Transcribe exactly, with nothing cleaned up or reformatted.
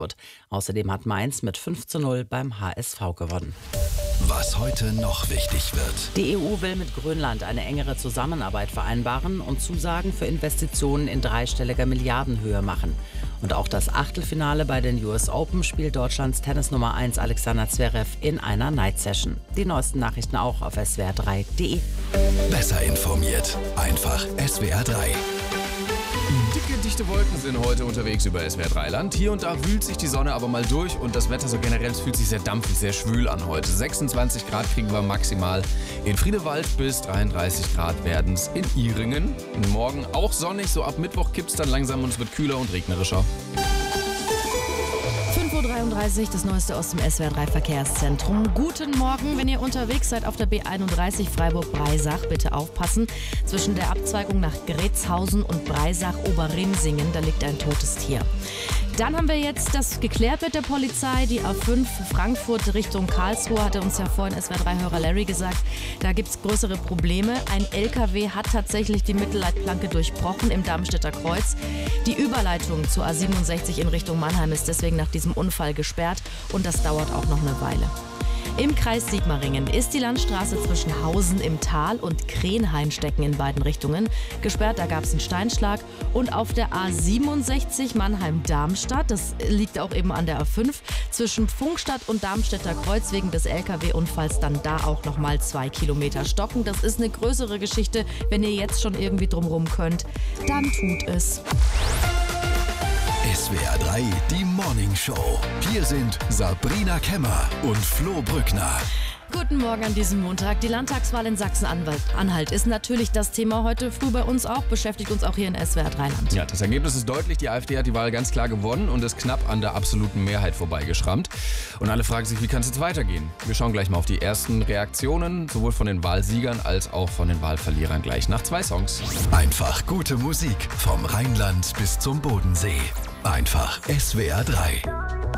Außerdem hat Mainz mit fünf zu null beim H S V gewonnen. Was heute noch wichtig wird. Die E U will mit Grönland eine engere Zusammenarbeit vereinbaren und Zusagen für Investitionen in dreistelliger Milliardenhöhe machen. Und auch das Achtelfinale bei den U S Open spielt Deutschlands Tennis Nummer eins Alexander Zverev in einer Night Session. Die neuesten Nachrichten auch auf S W R drei punkt de. Besser informiert. Einfach S W R drei. Dicke, dichte Wolken sind heute unterwegs über S W R drei Land. Hier und da wühlt sich die Sonne aber mal durch und das Wetter so generell, es fühlt sich sehr dampfig, sehr schwül an heute. sechsundzwanzig Grad kriegen wir maximal in Friedewald, bis dreiunddreißig Grad werden es in Ihringen. Morgen auch sonnig, so ab Mittwoch kippt es dann langsam und es wird kühler und regnerischer. fünf Uhr dreiunddreißig, das Neueste aus dem S W R drei Verkehrszentrum. Guten Morgen, wenn ihr unterwegs seid auf der B einunddreißig Freiburg-Breisach, bitte aufpassen. Zwischen der Abzweigung nach Grätzhausen und Breisach-Oberrinsingen, da liegt ein totes Tier. Dann haben wir jetzt das geklärt mit der Polizei. Die A fünf Frankfurt Richtung Karlsruhe, hatte uns ja vorhin S W R drei-Hörer Larry gesagt. Da gibt es größere Probleme. Ein L K W hat tatsächlich die Mittelleitplanke durchbrochen im Darmstädter Kreuz. Die Überleitung zur A siebenundsechzig in Richtung Mannheim ist deswegen nach diesem Unfall gesperrt und das dauert auch noch eine Weile. Im Kreis Sigmaringen ist die Landstraße zwischen Hausen im Tal und Krenhainstecken in beiden Richtungen gesperrt. Da gab es einen Steinschlag. Und auf der A siebenundsechzig Mannheim-Darmstadt, das liegt auch eben an der A fünf, zwischen Pfungstadt und Darmstädter Kreuz wegen des L K W-Unfalls dann da auch nochmal zwei Kilometer stocken. Das ist eine größere Geschichte. Wenn ihr jetzt schon irgendwie drumherum könnt, dann tut es. S W R drei, die Morning Show. Hier sind Sabrina Kemmer und Flo Brückner. Guten Morgen an diesem Montag. Die Landtagswahl in Sachsen-Anhalt ist natürlich das Thema heute früh bei uns auch, beschäftigt uns auch hier in S W R drei Land. Ja, das Ergebnis ist deutlich. Die AfD hat die Wahl ganz klar gewonnen und ist knapp an der absoluten Mehrheit vorbeigeschrammt. Und alle fragen sich, wie kann es jetzt weitergehen? Wir schauen gleich mal auf die ersten Reaktionen, sowohl von den Wahlsiegern als auch von den Wahlverlierern gleich nach zwei Songs. Einfach gute Musik vom Rheinland bis zum Bodensee. Einfach S W R drei.